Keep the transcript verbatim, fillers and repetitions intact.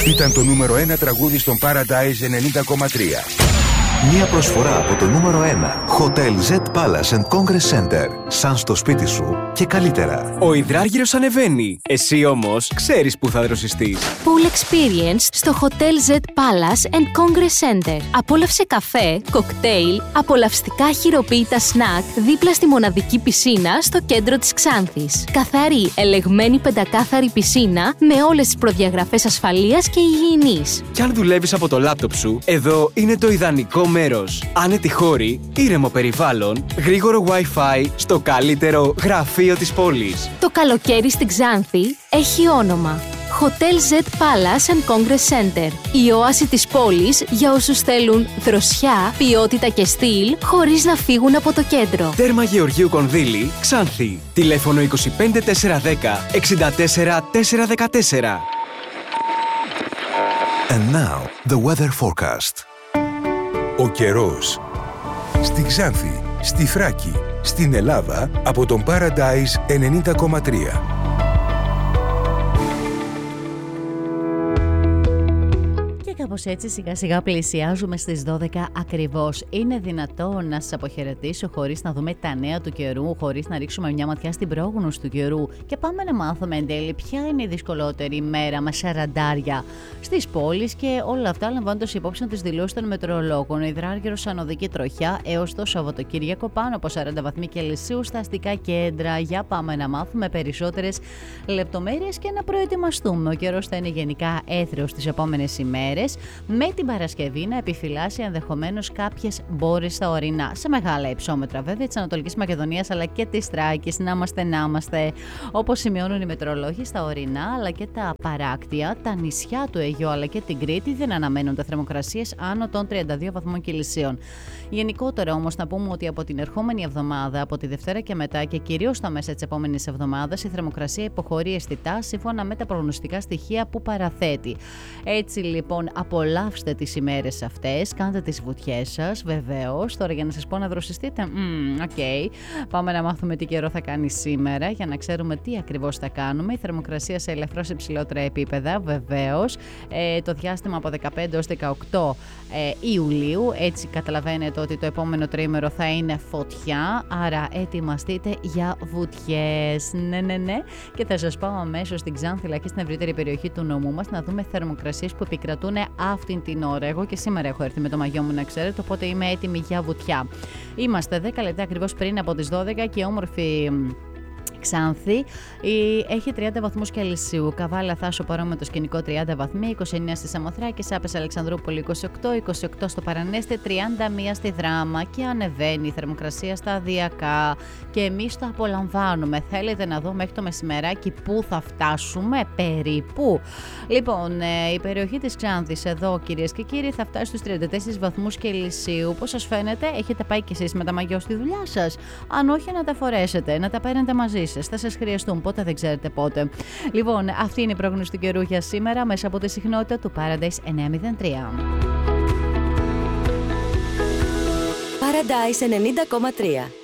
Ήταν το νούμερο ένα τραγούδι στον Paradise ενενήντα κόμμα τρία. Μία προσφορά από το νούμερο ένα. Hotel Z Palace and Congress Center. Σαν στο σπίτι σου και καλύτερα. Ο υδράργυρος ανεβαίνει. Εσύ όμως ξέρεις που θα δροσιστείς. Pool Experience στο Hotel Z Palace and Congress Center. Απόλαυσε καφέ, κοκτέιλ, απολαυστικά χειροποίητα σνακ δίπλα στη μοναδική πισίνα στο κέντρο της Ξάνθης. Καθαρή, ελεγμένη πεντακάθαρη πισίνα με όλες τις προδιαγραφές ασφαλείας και υγιεινής. Κι αν δουλεύεις από το λάπτοπ σου, εδώ είναι το ιδανικό μέρος. Άνετη χώρη, ήρεμο περιβάλλον, γρήγορο Wi-Fi στο καλύτερο γραφείο της πόλης. Το καλοκαίρι στην Ξάνθη έχει όνομα. Hotel Z Palace and Congress Center. Η όαση της πόλης για όσους θέλουν δροσιά, ποιότητα και στυλ χωρίς να φύγουν από το κέντρο. Τέρμα Γεωργίου Κονδύλη, Ξάνθη. Τηλέφωνο είκοσι πέντε τετρακόσια δέκα εξήντα τέσσερα τετρακόσια δεκατέσσερα. And now, the weather forecast. Ο καιρός. Στη Ξάνθη, στη Θράκη, στην Ελλάδα, από τον Paradise ενενήντα κόμμα τρία. Κάπως έτσι σιγά σιγά πλησιάζουμε στις δώδεκα ακριβώς. Είναι δυνατόν να σας αποχαιρετήσω χωρίς να δούμε τα νέα του καιρού, χωρίς να ρίξουμε μια ματιά στην πρόγνωση του καιρού και πάμε να μάθουμε εν τέλει ποια είναι η δυσκολότερη μέρα με σαραντάρια στις πόλεις και όλα αυτά λαμβάνοντας υπόψη τις δηλώσεις των μετεωρολόγων. Υδράργυρος ανωδική τροχιά έως το Σαββατοκύριακο πάνω από σαράντα βαθμοί Κελσίου στα αστικά κέντρα. Για πάμε να μάθουμε περισσότερες λεπτομέρειες και να προετοιμαστούμε. Ο καιρός θα είναι γενικά έθριος τις επόμενες ημέρες, με την Παρασκευή να επιφυλάσσει ενδεχομένως κάποιες μπόρες στα ορεινά. Σε μεγάλα υψόμετρα βέβαια της Ανατολικής Μακεδονίας αλλά και της Θράκης. Να είμαστε, να είμαστε. Όπως σημειώνουν οι μετεωρολόγοι, στα ορεινά αλλά και τα παράκτια, τα νησιά του Αιγαίου αλλά και την Κρήτη δεν αναμένονται θερμοκρασίες άνω των τριάντα δύο βαθμών Κελσίων. Γενικότερα όμως να πούμε ότι από την ερχόμενη εβδομάδα, από τη Δευτέρα και μετά και κυρίως στα μέσα της επόμενης εβδομάδας, η θερμοκρασία υποχωρεί αισθητά σύμφωνα με τα προγνωστικά στοιχεία που παραθέτει. Έτσι λοιπόν, απολαύστε τις ημέρες αυτές, κάντε τις βουτιές σας, βεβαίως. Τώρα για να σας πω να δροσιστείτε, οκ. Mm, okay. Πάμε να μάθουμε τι καιρό θα κάνει σήμερα για να ξέρουμε τι ακριβώς θα κάνουμε. Η θερμοκρασία σε ελαφρώς υψηλότερα επίπεδα, βεβαίως. Ε, το διάστημα από δεκαπέντε έως δεκαοκτώ ε, Ιουλίου. Έτσι καταλαβαίνετε ότι το επόμενο τρίμερο θα είναι φωτιά, άρα ετοιμαστείτε για βουτιές. Ναι, ναι, ναι. Και θα σας πάω αμέσως στην Ξάνθη αλλά και στην ευρύτερη περιοχή του νομού μας να δούμε θερμοκρασίες που επικρατούν αυτήν την ώρα. Εγώ και σήμερα έχω έρθει με το μαγιό μου, να ξέρετε, οπότε είμαι έτοιμη για βουτιά. Είμαστε δέκα λεπτά ακριβώς πριν από τις δώδεκα και όμορφη Ξάνθη έχει τριάντα βαθμούς Κελσίου. Καβάλα Θάσο παρόμοιο το σκηνικό τριάντα βαθμοί, είκοσι εννέα στη Σαμοθράκη, Σάπες Αλεξανδρούπολη είκοσι οκτώ, είκοσι οκτώ στο Παρανέστη, τριάντα μία στη Δράμα και ανεβαίνει η θερμοκρασία σταδιακά και εμείς το απολαμβάνουμε. Θέλετε να δω μέχρι το μεσημεράκι πού θα φτάσουμε περίπου? Λοιπόν, η περιοχή της Ξάνθης εδώ, κυρίες και κύριοι, θα φτάσει στους τριάντα τέσσερις βαθμούς Κελσίου. Πώς σας φαίνεται, έχετε πάει κι εσείς με τα μαγιό στη δουλειά σας? Αν όχι, να τα φορέσετε, να τα παίρνετε μαζί σας. Θα σας χρειαστούν, πότε δεν ξέρετε πότε. Λοιπόν, αυτή είναι η πρόγνωση του καιρού για σήμερα μέσα από τη συχνότητα του Paradise εννιακόσια τρία. Paradise ενενήντα κόμμα τρία.